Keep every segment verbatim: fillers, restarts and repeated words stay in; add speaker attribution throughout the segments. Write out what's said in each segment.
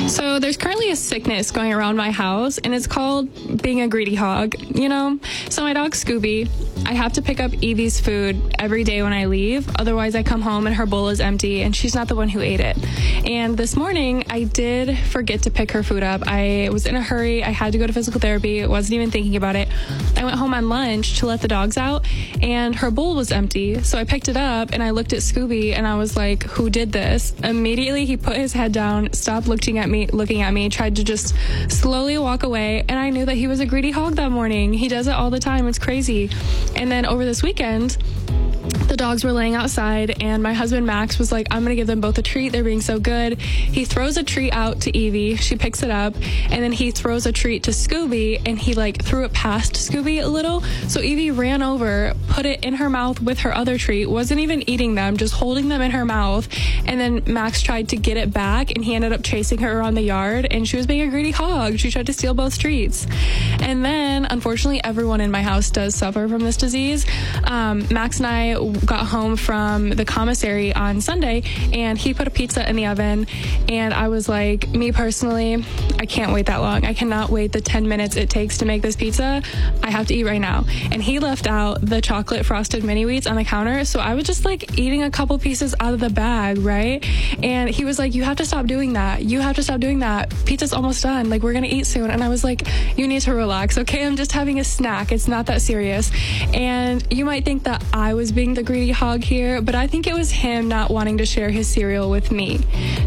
Speaker 1: So there's currently a sickness going around my house, and it's called being a greedy hog, you know? So my dog Scooby, I have to pick up Evie's food every day when I leave. Otherwise, I come home and her bowl is empty, and she's not the one who ate it. And this morning, I did forget to pick her food up. I was in a hurry. I had to go to physical therapy. Wasn't even thinking about it. I went home on lunch to let the dogs out, and her bowl was empty. So I picked it up, and I looked at Scooby, and I was like, who did this? Immediately, he put his head down, stopped looking at me, looking at me, tried to just slowly walk away, and I knew that he was a greedy hog that morning. He does it all the time. It's crazy. And then over this weekend, the dogs were laying outside, and my husband Max was like, I'm gonna give them both a treat. They're being so good. He throws a treat out to Evie. She picks it up, and then he throws a treat to Scooby, and he like threw it past Scooby a little. So Evie ran over, put it in her mouth with her other treat, wasn't even eating them, just holding them in her mouth. And then Max tried to get it back, and he ended up chasing her around the yard, and she was being a greedy hog. She tried to steal both treats. And then, unfortunately, everyone in my house does suffer from this disease. Um, Max and I got home from the commissary on Sunday, and he put a pizza in the oven, and I was like, me personally, I can't wait that long. I cannot wait the ten minutes it takes to make this pizza. I have to eat right now. And he left out the chocolate frosted mini wheats on the counter, so I was just like eating a couple pieces out of the bag, right? And he was like, you have to stop doing that. You have to stop doing that. Pizza's almost done. Like, we're gonna eat soon. And I was like, you need to relax, okay? I'm just having a snack. It's not that serious. And you might think that I was being the greedy hog here, but I think it was him not wanting to share his cereal with me.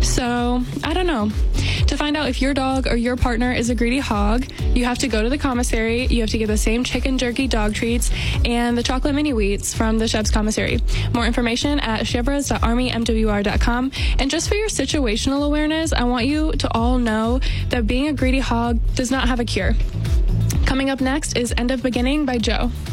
Speaker 1: So I don't know. To find out if your dog or your partner is a greedy hog, you have to go to the commissary. You have to get the same chicken jerky dog treats and the chocolate mini wheats from the Chef's Commissary. More information at chevres dot army m w r dot com. And just for your situational awareness, I want you to all know that being a greedy hog does not have a cure. Coming up next is End of Beginning by Joe.